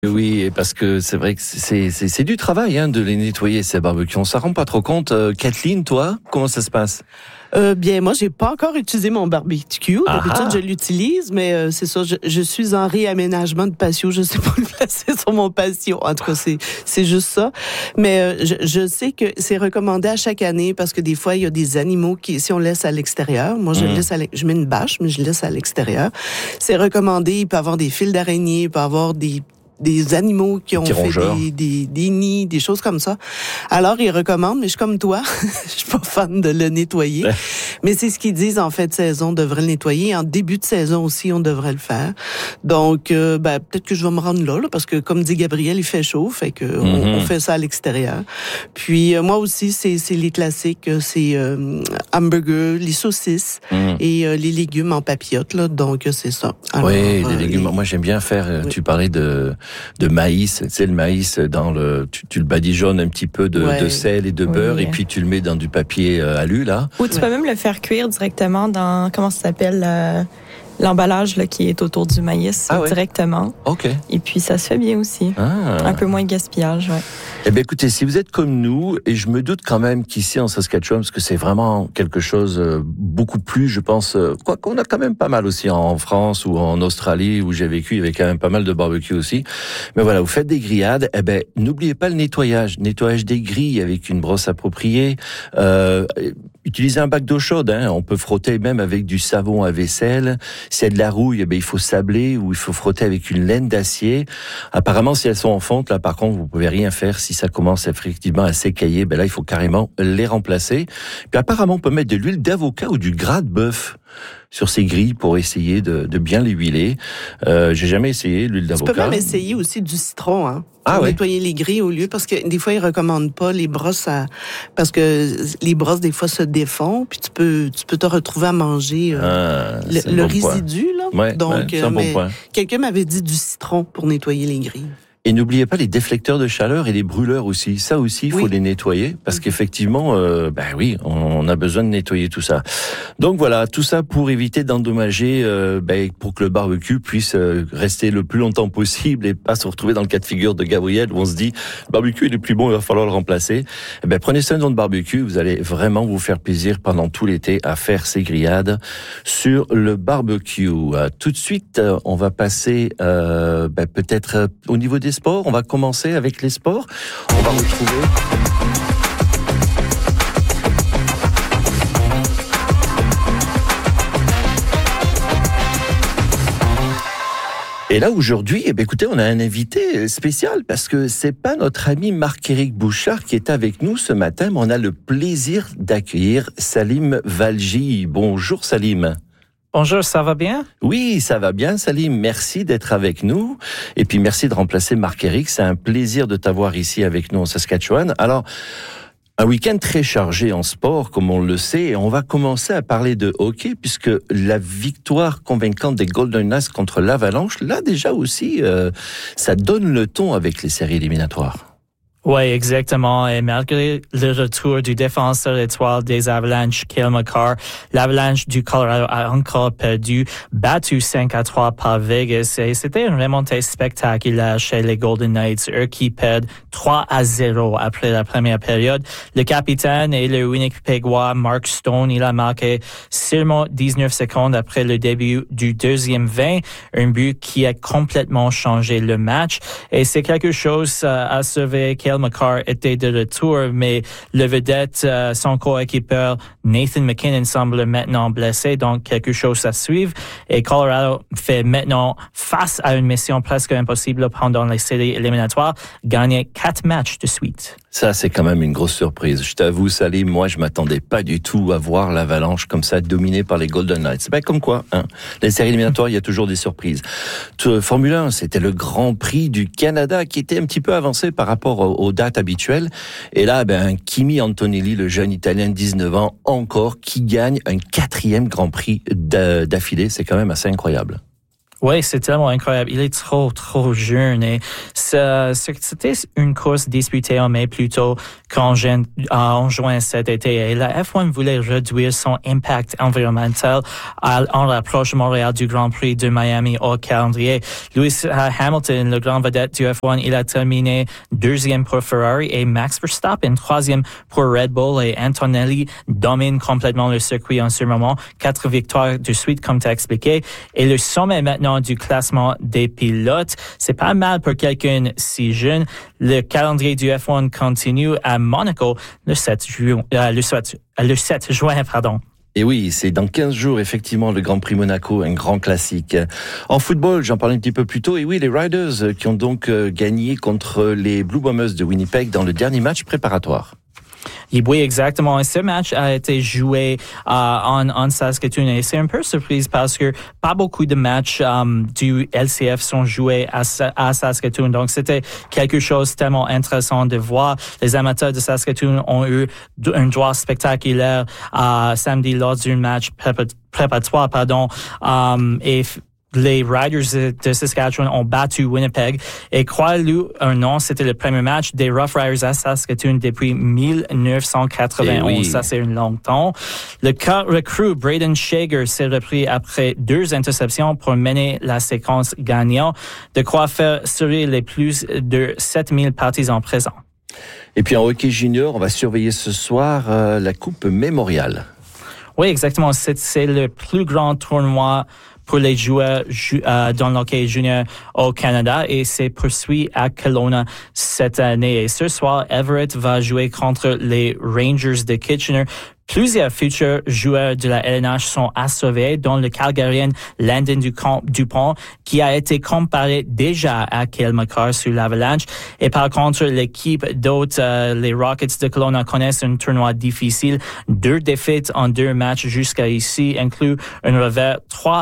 Oui, parce que c'est vrai que c'est du travail de les nettoyer, ces barbecues. On s'en rend pas trop compte. Kathleen, toi, comment ça se passe? Bien, moi, j'ai pas encore utilisé mon barbecue. D'habitude, je l'utilise, mais c'est ça, je suis en réaménagement de patio. Je sais pas le placer sur mon patio. En tout cas, c'est juste ça. Mais je sais que c'est recommandé à chaque année parce que des fois, il y a des animaux si on laisse à l'extérieur. Moi, je mets une bâche, mais je laisse à l'extérieur. C'est recommandé. Il peut y avoir des fils d'araignée, il peut y avoir des animaux qui ont fait des nids, des choses comme ça. Alors, ils recommandent, mais je suis comme toi, je suis pas fan de le nettoyer. Mais c'est ce qu'ils disent en fin de saison, on devrait le nettoyer. En début de saison aussi, on devrait le faire. Donc, peut-être que je vais me rendre là, parce que comme dit Gabriel, il fait chaud, fait que on fait ça à l'extérieur. Puis, moi aussi, c'est les classiques, c'est hamburgers, les saucisses et les légumes en papillotes, là. Donc, c'est ça. Alors, oui, les légumes. Moi, j'aime bien faire, tu parlais de maïs, tu sais, le maïs tu le badigeonnes un petit peu de sel et de beurre et puis tu le mets dans du papier alu là. Ou tu peux même le faire cuire directement dans, comment ça s'appelle, l'emballage là, qui est autour du maïs directement. OK. Et puis ça se fait bien aussi. Un peu moins de gaspillage, ouais. Eh bien, écoutez, si vous êtes comme nous, et je me doute quand même qu'ici en Saskatchewan, parce que c'est vraiment quelque chose beaucoup plus, je pense, quoi qu'on a quand même pas mal aussi en France ou en Australie où j'ai vécu, il y avait quand même pas mal de barbecues aussi. Mais voilà, vous faites des grillades, eh ben, n'oubliez pas le nettoyage des grilles avec une brosse appropriée. Utilisez un bac d'eau chaude, on peut frotter même avec du savon à vaisselle. S'il y a de la rouille, eh ben, il faut sabler ou il faut frotter avec une laine d'acier. Apparemment, si elles sont en fonte, là, par contre, vous pouvez rien faire. Si ça commence effectivement à s'écailler, ben là, il faut carrément les remplacer. Puis apparemment, on peut mettre de l'huile d'avocat ou du gras de bœuf sur ces grilles pour essayer de bien les huiler. J'ai jamais essayé l'huile d'avocat. Tu peux même essayer aussi du citron, pour nettoyer les grilles au lieu, parce que des fois, ils recommandent pas les brosses parce que les brosses, des fois, se défont, puis tu peux te retrouver à manger le résidu, là. Ouais, donc, c'est un bon point. Quelqu'un m'avait dit du citron pour nettoyer les grilles. Et n'oubliez pas les déflecteurs de chaleur et les brûleurs aussi. Ça aussi, il faut les nettoyer parce qu'effectivement, on a besoin de nettoyer tout ça. Donc voilà, tout ça pour éviter d'endommager, pour que le barbecue puisse rester le plus longtemps possible et pas se retrouver dans le cas de figure de Gabriel où on se dit, le barbecue est le plus bon, il va falloir le remplacer. Prenez soin de votre barbecue, vous allez vraiment vous faire plaisir pendant tout l'été à faire ces grillades sur le barbecue. Tout de suite, on va passer peut-être au niveau des sports. On va commencer avec les sports. On va retrouver... Et là, aujourd'hui, écoutez, on a un invité spécial parce que c'est pas notre ami Marc-Éric Bouchard qui est avec nous ce matin, mais on a le plaisir d'accueillir Salim Valji. Bonjour Salim. Bonjour, ça va bien? Oui, ça va bien, Salim. Merci d'être avec nous. Et puis, merci de remplacer Marc-Éric. C'est un plaisir de t'avoir ici avec nous en Saskatchewan. Alors, un week-end très chargé en sport, comme on le sait. Et on va commencer à parler de hockey, puisque la victoire convaincante des Golden Knights contre l'Avalanche, là, déjà aussi, ça donne le ton avec les séries éliminatoires. Oui, exactement. Et malgré le retour du défenseur étoile des Avalanches, Cale Makar, l'Avalanche du Colorado a encore perdu, battu 5-3 par Vegas. Et c'était une remontée spectaculaire chez les Golden Knights, eux qui perdent 3-0 après la première période. Le capitaine et le Winnipégois Mark Stone, il a marqué seulement 19 secondes après le début du deuxième 20, un but qui a complètement changé le match. Et c'est quelque chose à surveiller. Cale Makar était de retour, mais le vedette, son coéquipier Nathan MacKinnon semble maintenant blessé, donc quelque chose à suivre. Et Colorado fait maintenant face à une mission presque impossible pendant les séries éliminatoires, gagner 4 matchs de suite. Ça, c'est quand même une grosse surprise. Je t'avoue, Salim, moi, je m'attendais pas du tout à voir l'Avalanche comme ça, dominée par les Golden Knights. C'est pas comme quoi, Les séries éliminatoires, il y a toujours des surprises. Formule 1, c'était le Grand Prix du Canada qui était un petit peu avancé par rapport aux dates habituelles. Et là, Kimi Antonelli, le jeune Italien de 19 ans, encore, qui gagne un 4e Grand Prix d'affilée. C'est quand même assez incroyable. Oui, c'est tellement incroyable. Il est trop jeune. Et c'était une course disputée en mai plutôt en juin cet été. Et la F1 voulait réduire son impact environnemental en rapproche Montréal du Grand Prix de Miami au calendrier. Lewis Hamilton, le grand vedette du F1, il a terminé 2e pour Ferrari et Max Verstappen 3e pour Red Bull, et Antonelli domine complètement le circuit en ce moment. 4 victoires de suite, comme tu as expliqué. Et le sommet maintenant du classement des pilotes. C'est pas mal pour quelqu'un si jeune. Le calendrier du F1 continue à Monaco le 7 juin. Et oui, c'est dans 15 jours, effectivement, le Grand Prix Monaco, un grand classique. En football, j'en parlais un petit peu plus tôt, et oui, les Riders qui ont donc gagné contre les Blue Bombers de Winnipeg dans le dernier match préparatoire. Oui, exactement. Et ce match a été joué en Saskatoon. Et c'est un peu surprise parce que pas beaucoup de matchs du LCF sont joués à Saskatoon. Donc, c'était quelque chose de tellement intéressant de voir. Les amateurs de Saskatoon ont eu un droit spectaculaire samedi lors d'un match préparatoire, et les Riders de Saskatchewan ont battu Winnipeg. Et croyez-le ou non, c'était le premier match des Rough Riders à Saskatoon depuis 1991. Oui. Ça, c'est un long temps. Le recrue Braden Shager s'est repris après 2 interceptions pour mener la séquence gagnante, de quoi faire sourire les plus de 7000 partisans présents. Et puis en hockey junior, on va surveiller ce soir la Coupe Mémorial. Oui, exactement. C'est le plus grand tournoi pour les joueurs dans l'hockey junior au Canada, et c'est poursuivi à Kelowna cette année. Et ce soir, Everett va jouer contre les Rangers de Kitchener. Plusieurs futurs joueurs de la LNH sont à surveiller, dont le Calgarien Landon Dupont, qui a été comparé déjà à Cale Makar sur l'Avalanche. Et par contre, l'équipe d'hôtes, les Rockets de Kelowna, connaissent un tournoi difficile. 2 défaites en 2 matchs jusqu'à ici, inclut un revers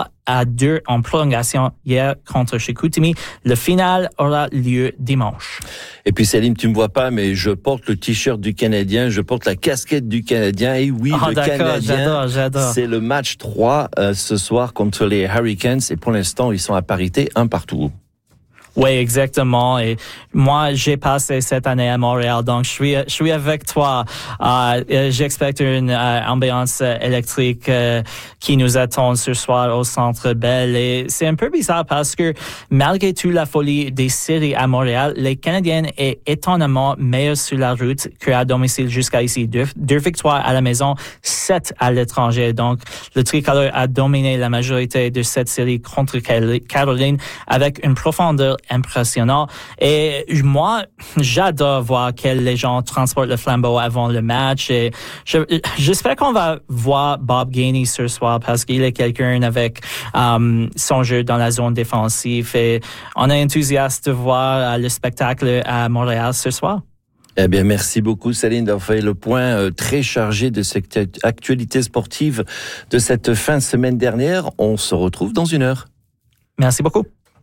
3-2 en prolongation hier contre Chicoutimi. Le final aura lieu dimanche. Et puis Céline, tu me vois pas, mais je porte le t-shirt du Canadien, je porte la casquette du Canadien. Et oui, le Canadien, j'adore. C'est le match 3 ce soir contre les Hurricanes. Et pour l'instant, ils sont à parité 1-1. Oui, exactement. Et moi, j'ai passé cette année à Montréal, donc je suis avec toi. J'expecte une ambiance électrique qui nous attend ce soir au Centre Bell. Et c'est un peu bizarre parce que malgré toute la folie des séries à Montréal, les Canadiens est étonnamment meilleurs sur la route qu'à domicile jusqu'à ici. 2 victoires à la maison, 7 à l'étranger. Donc, le tricolore a dominé la majorité de cette série contre Caroline avec une profondeur impressionnante. Et moi, j'adore voir que les gens transportent le flambeau avant le match. Et j'espère qu'on va voir Bob Gainey ce soir parce qu'il est quelqu'un avec son jeu dans la zone défensive. Et on est enthousiaste de voir le spectacle à Montréal ce soir. Eh bien, merci beaucoup, Céline, d'avoir fait le point très chargé de cette actualité sportive de cette fin de semaine dernière. On se retrouve dans 1 heure. Merci beaucoup.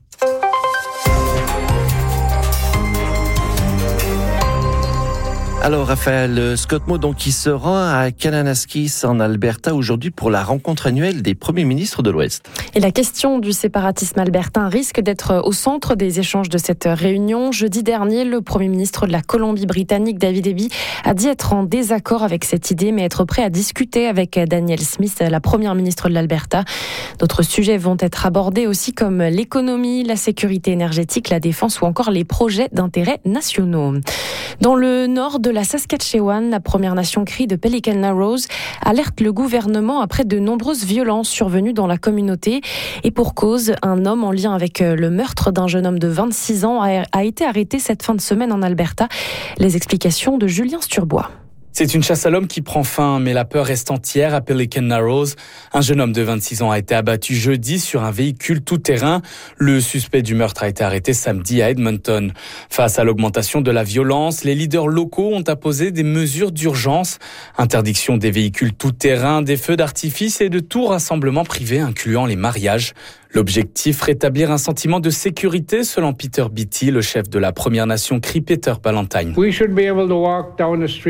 Alors, Raphaël, Scott Moe, donc, qui se rend à Kananaskis en Alberta aujourd'hui pour la rencontre annuelle des premiers ministres de l'Ouest. Et la question du séparatisme albertain risque d'être au centre des échanges de cette réunion. Jeudi dernier, le premier ministre de la Colombie-Britannique, David Eby, a dit être en désaccord avec cette idée, mais être prêt à discuter avec Danielle Smith, la première ministre de l'Alberta. D'autres sujets vont être abordés aussi, comme l'économie, la sécurité énergétique, la défense ou encore les projets d'intérêt nationaux. Dans le nord de la Saskatchewan, la Première Nation Crie de Pelican Narrows alerte le gouvernement après de nombreuses violences survenues dans la communauté. Et pour cause, un homme en lien avec le meurtre d'un jeune homme de 26 ans a été arrêté cette fin de semaine en Alberta. Les explications de Julien Sturbois. C'est une chasse à l'homme qui prend fin, mais la peur reste entière à Pelican Narrows. Un jeune homme de 26 ans a été abattu jeudi sur un véhicule tout-terrain. Le suspect du meurtre a été arrêté samedi à Edmonton. Face à l'augmentation de la violence, les leaders locaux ont apposé des mesures d'urgence. Interdiction des véhicules tout-terrain, des feux d'artifice et de tout rassemblement privé, incluant les mariages. L'objectif, rétablir un sentiment de sécurité, selon Peter Beattie, le chef de la Première Nation Cree Peter Ballantyne. We should be able to walk down the street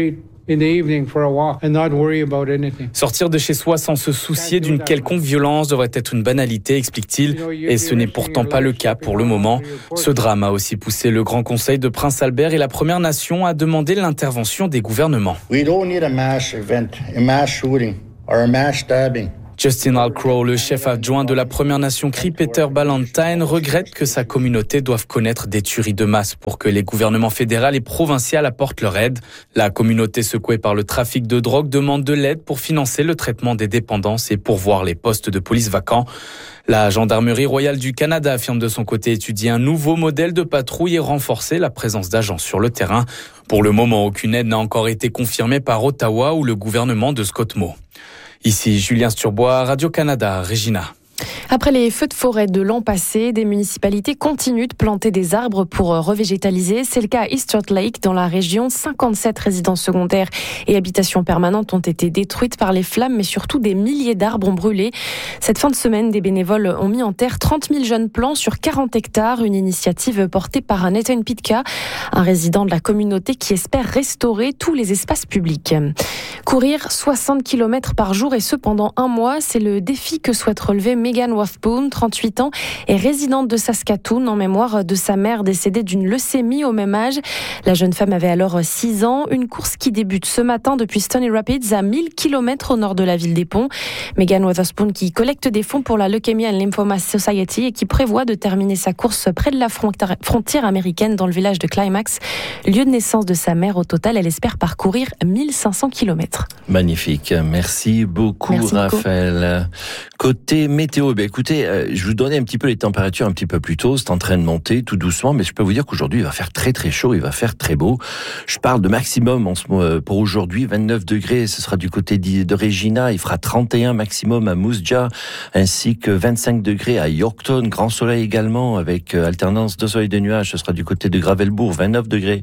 Sortir de chez soi sans se soucier d'une quelconque violence devrait être une banalité, explique-t-il, et ce n'est pourtant pas le cas pour le moment. Ce drame a aussi poussé le Grand Conseil de Prince Albert et la Première Nation à demander l'intervention des gouvernements. We don't need a mass event, a mass shooting or a mass stabbing. Justin Alcrow, le chef adjoint de la Première Nation Cree Peter Ballantyne, regrette que sa communauté doive connaître des tueries de masse pour que les gouvernements fédéral et provincial apportent leur aide. La communauté secouée par le trafic de drogue demande de l'aide pour financer le traitement des dépendances et pourvoir les postes de police vacants. La Gendarmerie royale du Canada affirme de son côté étudier un nouveau modèle de patrouille et renforcer la présence d'agents sur le terrain. Pour le moment, aucune aide n'a encore été confirmée par Ottawa ou le gouvernement de Scott Moe. Ici Julien Sturbois, Radio-Canada, Regina. Après les feux de forêt de l'an passé, des municipalités continuent de planter des arbres pour revégétaliser. C'est le cas à Eastern Lake, dans la région. 57 résidences secondaires et habitations permanentes ont été détruites par les flammes, mais surtout des milliers d'arbres ont brûlé. Cette fin de semaine, des bénévoles ont mis en terre 30 000 jeunes plants sur 40 hectares, une initiative portée par Nathan Pitka, un résident de la communauté qui espère restaurer tous les espaces publics. Courir 60 km par jour et ce pendant un mois, c'est le défi que souhaite relever Megan Wathboone, 38 ans, est résidente de Saskatoon en mémoire de sa mère décédée d'une leucémie au même âge. La jeune femme avait alors 6 ans. Une course qui débute ce matin depuis Stony Rapids à 1000 km au nord de la ville des Ponts. Megan Wathboone qui collecte des fonds pour la Leukemia and Lymphoma Society et qui prévoit de terminer sa course près de la frontière américaine dans le village de Climax, lieu de naissance de sa mère. Au total, elle espère parcourir 1500 km. Magnifique. Merci beaucoup, Raphaël. Côté météo, écoutez, je vous donnais un petit peu les températures un petit peu plus tôt. C'est en train de monter tout doucement, mais je peux vous dire qu'aujourd'hui, il va faire très très chaud, il va faire très beau. Je parle de maximum pour aujourd'hui, 29 degrés, ce sera du côté de Regina. Il fera 31 maximum à Moose Jaw, ainsi que 25 degrés à Yorkton. Grand soleil également, avec alternance de soleil et de nuages. Ce sera du côté de Gravelbourg, 29 degrés.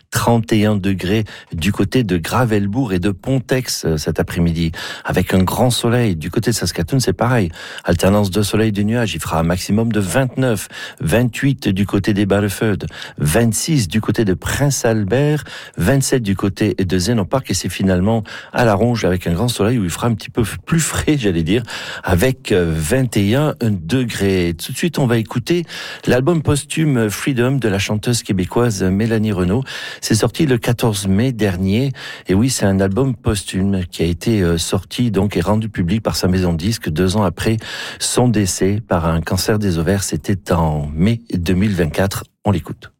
31 degrés du côté de Gravelbourg et de Pontex cet après-midi, avec un grand soleil. Du côté de Saskatoon, c'est pareil. Alternance de soleil et de nuages, il fera un maximum de 29, 28 du côté des Barrefeuilles, 26 du côté de Prince Albert, 27 du côté de Zénon Park, et c'est finalement à la Ronge avec un grand soleil où il fera un petit peu plus frais, j'allais dire, avec 21 degrés. Tout de suite, on va écouter l'album posthume Freedom de la chanteuse québécoise Mélanie Renaud. C'est sorti le 14 mai dernier, et oui, c'est un album posthume qui a été sorti donc et rendu public par sa maison de disques 2 ans après son décès par un cancer des ovaires. C'était en mai 2024. On l'écoute.